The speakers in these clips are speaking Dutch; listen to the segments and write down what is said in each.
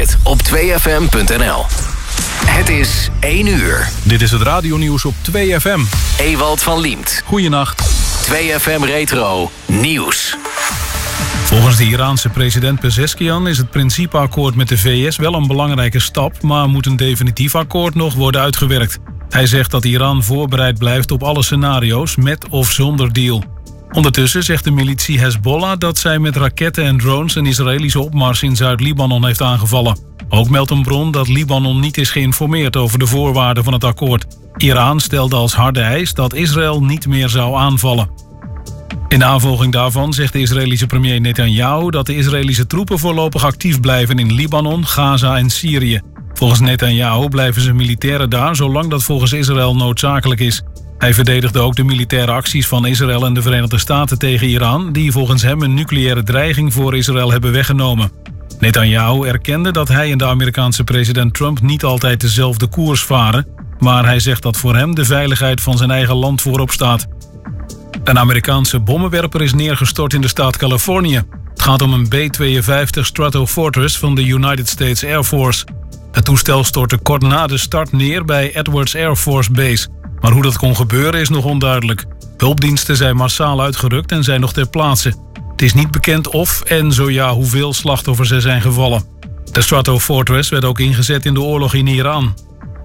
het op 2fm.nl. Het is 1 uur. Dit is het radionieuws op 2FM. Ewald van Liemt. Goeienacht. 2FM Retro Nieuws. Volgens de Iraanse president Pezeshkian is het principeakkoord met de VS wel een belangrijke stap, maar moet een definitief akkoord nog worden uitgewerkt. Hij zegt dat Iran voorbereid blijft op alle scenario's, met of zonder deal. Ondertussen zegt de militie Hezbollah dat zij met raketten en drones een Israëlische opmars in Zuid-Libanon heeft aangevallen. Ook meldt een bron dat Libanon niet is geïnformeerd over de voorwaarden van het akkoord. Iran stelde als harde eis dat Israël niet meer zou aanvallen. In navolging daarvan zegt de Israëlische premier Netanyahu dat de Israëlische troepen voorlopig actief blijven in Libanon, Gaza en Syrië. Volgens Netanyahu blijven zijn militairen daar zolang dat volgens Israël noodzakelijk is. Hij verdedigde ook de militaire acties van Israël en de Verenigde Staten tegen Iran, die volgens hem een nucleaire dreiging voor Israël hebben weggenomen. Netanyahu erkende dat hij en de Amerikaanse president Trump niet altijd dezelfde koers varen, maar hij zegt dat voor hem de veiligheid van zijn eigen land voorop staat. Een Amerikaanse bommenwerper is neergestort in de staat Californië. Het gaat om een B-52 Stratofortress van de United States Air Force. Het toestel stortte kort na de start neer bij Edwards Air Force Base. Maar hoe dat kon gebeuren is nog onduidelijk. Hulpdiensten zijn massaal uitgerukt en zijn nog ter plaatse. Het is niet bekend of en zo ja hoeveel slachtoffers er zijn gevallen. De Stratofortress werd ook ingezet in de oorlog in Iran.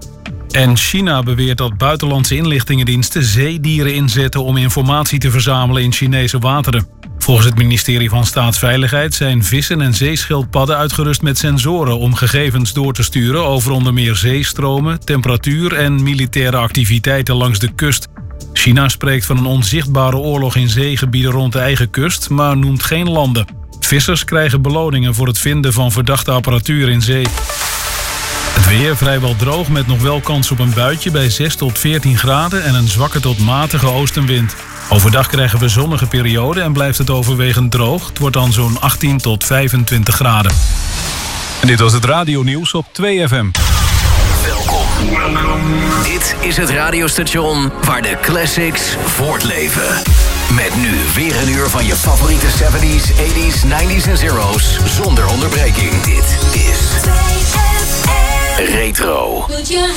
En China beweert dat buitenlandse inlichtingendiensten zeedieren inzetten om informatie te verzamelen in Chinese wateren. Volgens het ministerie van Staatsveiligheid zijn vissen en zeeschildpadden uitgerust met sensoren om gegevens door te sturen over onder meer zeestromen, temperatuur en militaire activiteiten langs de kust. China spreekt van een onzichtbare oorlog in zeegebieden rond de eigen kust, maar noemt geen landen. Vissers krijgen beloningen voor het vinden van verdachte apparatuur in zee. Het weer vrijwel droog met nog wel kans op een buitje bij 6 tot 14 graden en een zwakke tot matige oostenwind. Overdag krijgen we zonnige perioden en blijft het overwegend droog. Het wordt dan zo'n 18 tot 25 graden. En dit was het radionieuws op 2FM. Welkom. Dit is het radiostation waar de classics voortleven. Met nu weer een uur van je favoriete 70s, 80s, 90s en zero's zonder onderbreking. Dit is Retro. Put your